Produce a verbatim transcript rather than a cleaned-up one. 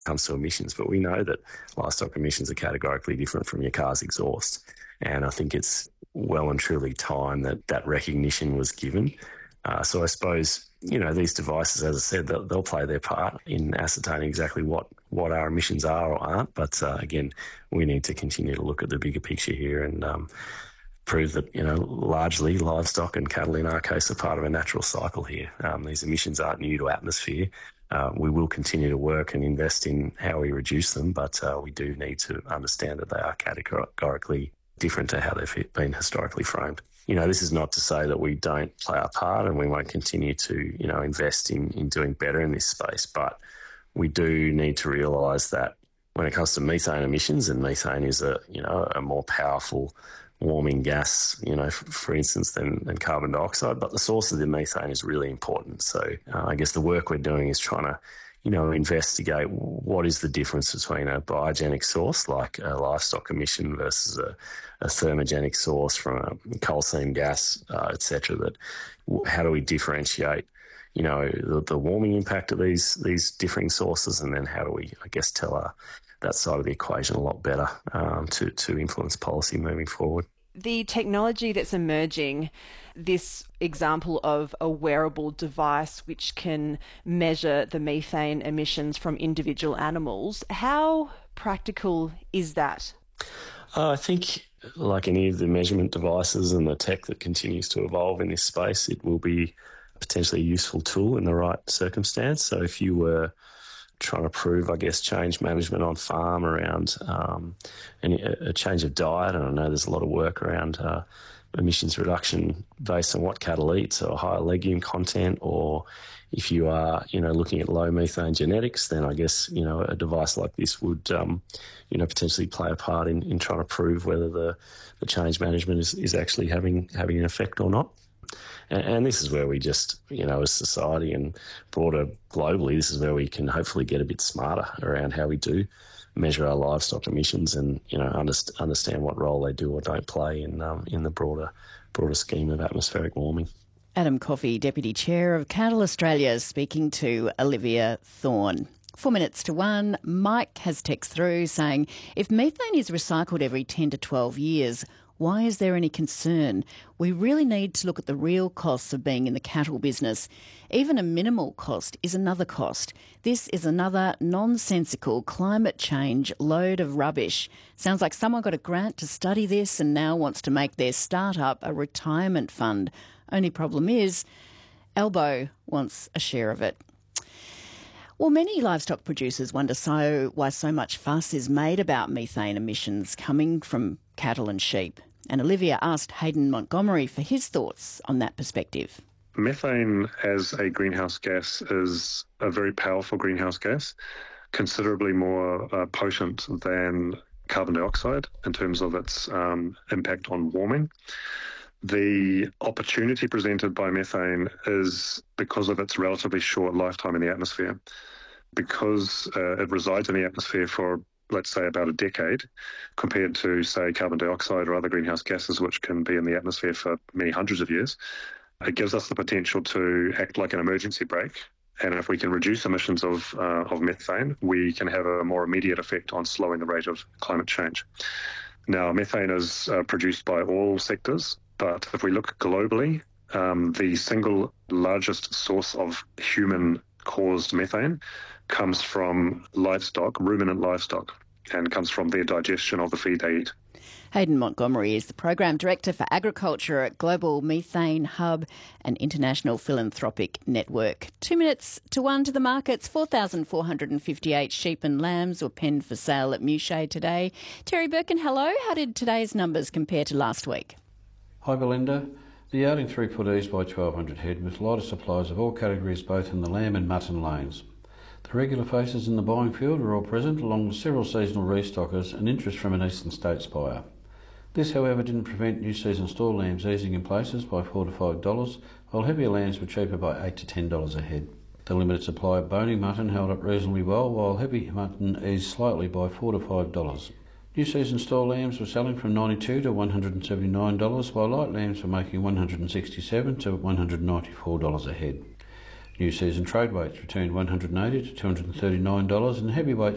comes to emissions, but we know that livestock emissions are categorically different from your car's exhaust. And I think it's well and truly time that that recognition was given. Uh, so I suppose, you know, these devices, as I said, they'll, they'll play their part in ascertaining exactly what, what our emissions are or aren't. But uh, again, we need to continue to look at the bigger picture here and um, prove that, you know, largely livestock and cattle in our case are part of a natural cycle here. Um, these emissions aren't new to atmosphere. Uh, we will continue to work and invest in how we reduce them, but uh, we do need to understand that they are categorically different to how they've been historically framed. You know, this is not to say that we don't play our part and we won't continue to, you know, invest in, in doing better in this space, but we do need to realise that when it comes to methane emissions, and methane is a, you know, a more powerful warming gas, you know, for, for instance, than, than carbon dioxide, but the source of the methane is really important. So uh, I guess the work we're doing is trying to, you know, investigate what is the difference between a biogenic source like a livestock emission versus a, a thermogenic source from a coal seam gas, uh, et cetera. That how do we differentiate, you know, the, the warming impact of these these differing sources, and then how do we, I guess, tell our, that side of the equation a lot better um, to to influence policy moving forward. The technology that's emerging, this example of a wearable device which can measure the methane emissions from individual animals, how practical is that? Uh, I think, like any of the measurement devices and the tech that continues to evolve in this space, it will be potentially a useful tool in the right circumstance. So if you were trying to prove, I guess, change management on farm around um, any, a change of diet, and I know there's a lot of work around uh, emissions reduction based on what cattle eat, so a higher legume content, or if you are, you know, looking at low methane genetics, then I guess, you know, a device like this would, um, you know, potentially play a part in, in trying to prove whether the, the change management is, is actually having having an effect or not. And, and this is where we just, you know, as society and broader globally, this is where we can hopefully get a bit smarter around how we do measure our livestock emissions and, you know, underst- understand what role they do or don't play in um, in the broader broader scheme of atmospheric warming. Adam Coffey, Deputy Chair of Cattle Australia, speaking to Olivia Thorne. Four minutes to one, Mike has text through saying, if methane is recycled every ten to twelve years, why is there any concern? We really need to look at the real costs of being in the cattle business. Even a minimal cost is another cost. This is another nonsensical climate change load of rubbish. Sounds like someone got a grant to study this and now wants to make their startup a retirement fund. Only problem is, Albo wants a share of it. Well, many livestock producers wonder so why so much fuss is made about methane emissions coming from cattle and sheep. And Olivia asked Hayden Montgomery for his thoughts on that perspective. Methane as a greenhouse gas is a very powerful greenhouse gas, considerably more uh, potent than carbon dioxide in terms of its um, impact on warming. The opportunity presented by methane is because of its relatively short lifetime in the atmosphere. Because uh, it resides in the atmosphere for, let's say, about a decade, compared to, say, carbon dioxide or other greenhouse gases, which can be in the atmosphere for many hundreds of years, it gives us the potential to act like an emergency brake. And if we can reduce emissions of uh, of methane, we can have a more immediate effect on slowing the rate of climate change. Now, methane is uh, produced by all sectors, but if we look globally, um, the single largest source of human-caused methane comes from livestock, ruminant livestock, and comes from their digestion of the feed they eat. Hayden Montgomery is the Program Director for Agriculture at Global Methane Hub and International Philanthropic Network. Two minutes to one to the markets. four thousand four hundred fifty-eight sheep and lambs were penned for sale at Muchet today. Terry Birkin, hello. How did today's numbers compare to last week? Hi, Belinda. The yarding throughput eased by twelve hundred head with lighter supplies of all categories both in the lamb and mutton lanes. The regular faces in the buying field were all present, along with several seasonal restockers and interest from an eastern states buyer. This, however, didn't prevent new season store lambs easing in places by four to five dollars, while heavier lambs were cheaper by eight to ten dollars a head. The limited supply of bony mutton held up reasonably well, while heavy mutton eased slightly by four to five dollars. New season store lambs were selling from ninety-two to one hundred seventy-nine dollars, while light lambs were making one hundred sixty-seven to one hundred ninety-four dollars a head. New season trade weights returned one hundred eighty to two hundred thirty-nine dollars, and heavyweights